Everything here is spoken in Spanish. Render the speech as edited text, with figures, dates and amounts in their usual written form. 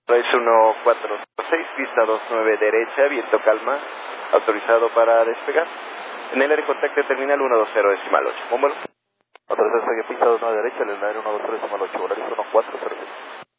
Race 1406, pista 29 derecha, viento calma, autorizado para despegar. En el aire contacto terminal 120.8. ¿Cómo? Otra vez aquí pista 29 derecha, el aire 123.8, horario 1406.